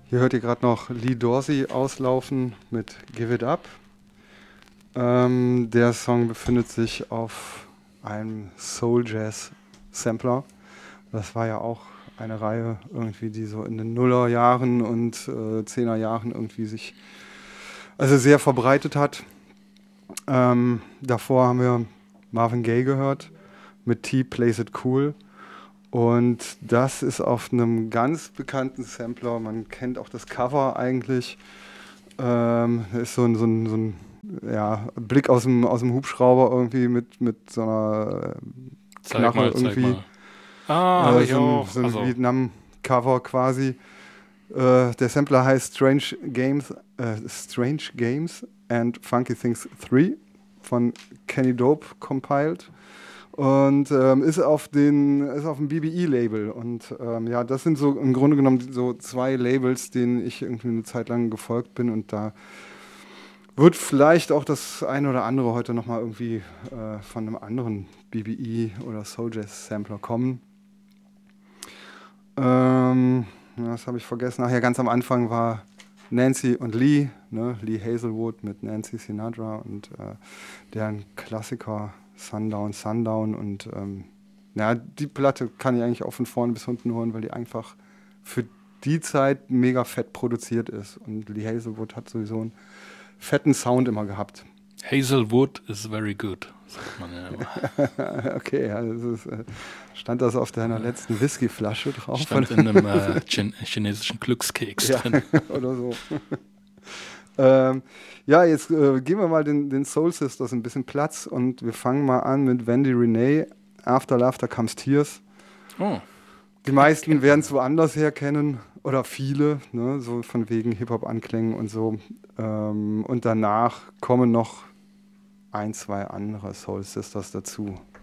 Hier hört ihr gerade noch Lee Dorsey auslaufen mit Give It Up. Der Song befindet sich auf einem Soul Jazz Sampler. Das war ja auch eine Reihe irgendwie, die so in den Nullerjahren und Zehnerjahren irgendwie sich also sehr verbreitet hat. Davor haben wir Marvin Gaye gehört mit T Plays It Cool. Und das ist auf einem ganz bekannten Sampler. Man kennt auch das Cover eigentlich. Ist so ein ja, Blick aus dem Hubschrauber irgendwie mit so einer Knarre Zeig irgendwie. mal. Ah, habe ich So auch. ein Also, Vietnam-Cover quasi. Der Sampler heißt Strange Games and Funky Things 3 von Kenny Dope compiled. Und ist auf dem BBE-Label. Und ja, das sind so im Grunde genommen so zwei Labels, denen ich irgendwie eine Zeit lang gefolgt bin. Und da wird vielleicht auch das eine oder andere heute nochmal irgendwie von einem anderen BBE oder Soul Jazz Sampler kommen. Das habe ich vergessen. Ach ja, ganz am Anfang war Nancy und Lee, ne? Lee Hazelwood mit Nancy Sinatra und deren Klassiker Sundown, Sundown. Und ja, die Platte kann ich eigentlich auch von vorne bis hinten hören, weil die einfach für die Zeit mega fett produziert ist. Und Lee Hazelwood hat sowieso einen fetten Sound immer gehabt. Hazelwood is very good, sagt man ja immer. Okay, ja, stand das auf deiner letzten Whiskyflasche drauf? Stand in einem chinesischen Glückskeks Ja, drin. oder so. Ja, jetzt geben wir mal den Soul Sisters ein bisschen Platz und wir fangen mal an mit Wendy Renee, After Laughter Comes Tears. Oh, Die meisten werden es woanders her kennen oder viele, ne, so von wegen Hip-Hop-Anklängen und so. Und danach kommen noch ein, zwei andere Soul Sisters dazu.